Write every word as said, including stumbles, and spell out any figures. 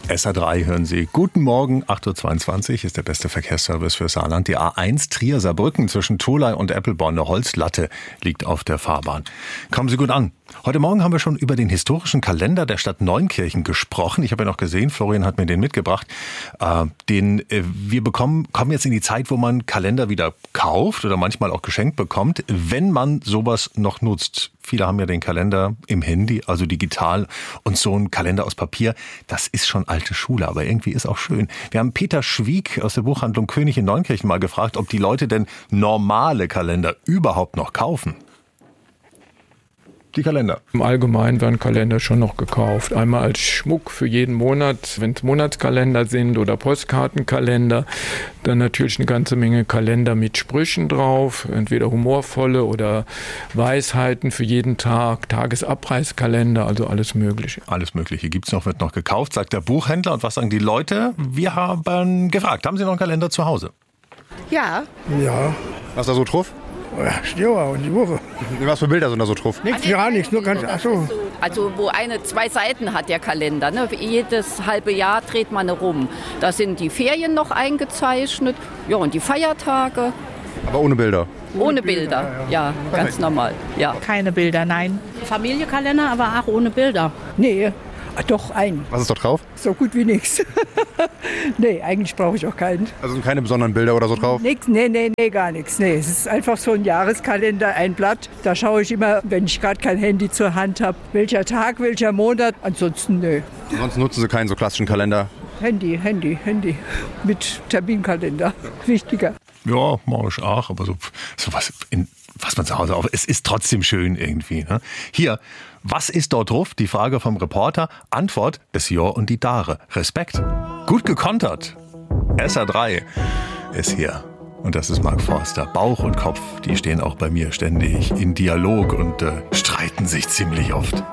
S R drei hören Sie. Guten Morgen, acht Uhr zweiundzwanzig ist der beste Verkehrsservice für Saarland. Die A eins Trier-Saarbrücken zwischen Tholey und Eppelborn, eine Holzlatte, liegt auf der Fahrbahn. Kommen Sie gut an. Heute Morgen haben wir schon über den historischen Kalender der Stadt Neunkirchen gesprochen. Ich habe ja noch gesehen, Florian hat mir den mitgebracht. Äh, den äh, wir bekommen, kommen jetzt in die Zeit, wo man Kalender wieder kauft oder manchmal auch geschenkt bekommt, wenn man sowas noch nutzt. Viele haben ja den Kalender im Handy, also digital, und so ein Kalender aus Papier, das ist schon alte Schule, aber irgendwie ist auch schön. Wir haben Peter Schwieg aus der Buchhandlung König in Neunkirchen mal gefragt, ob die Leute denn normale Kalender überhaupt noch kaufen. Die Kalender. Im Allgemeinen werden Kalender schon noch gekauft. Einmal als Schmuck für jeden Monat, wenn es Monatskalender sind oder Postkartenkalender. Dann natürlich eine ganze Menge Kalender mit Sprüchen drauf, entweder humorvolle oder Weisheiten für jeden Tag, Tagesabreißkalender, also alles Mögliche. Alles Mögliche gibt's noch, wird noch gekauft, sagt der Buchhändler. Und was sagen die Leute? Wir haben gefragt, haben Sie noch einen Kalender zu Hause? Ja. Ja. Was ist da so drauf? Ja, und die Woche. Was für Bilder sind da so drauf? Nichts, gar nichts, nur ganz, ach so. Also wo eine, zwei Seiten hat der Kalender. Ne? Jedes halbe Jahr dreht man rum. Da sind die Ferien noch eingezeichnet, ja, und die Feiertage. Aber ohne Bilder? Ohne Bilder, ja, ganz normal. Ja. Keine Bilder, nein. Familienkalender, aber auch ohne Bilder. Nee, ach, doch einen. Was ist da drauf? So gut wie nichts. Nee, eigentlich brauche ich auch keinen. Also sind keine besonderen Bilder oder so drauf? Nix, nee, nee, nee, gar nichts. Nee, es ist einfach so ein Jahreskalender, ein Blatt. Da schaue ich immer, wenn ich gerade kein Handy zur Hand habe, welcher Tag, welcher Monat. Ansonsten, nee. Ansonsten nutzen Sie keinen so klassischen Kalender? Handy, Handy, Handy. Mit Terminkalender. Wichtiger. Ja, mache ich auch, aber so, so was, in, was man zu Hause auf. Es ist trotzdem schön irgendwie. Ne? Hier, was ist dort drauf? Die Frage vom Reporter. Antwort, das Jahr und die Dare. Respekt. Gut gekontert. S R drei ist hier. Und das ist Mark Forster. Bauch und Kopf, die stehen auch bei mir ständig in Dialog und äh, streiten sich ziemlich oft.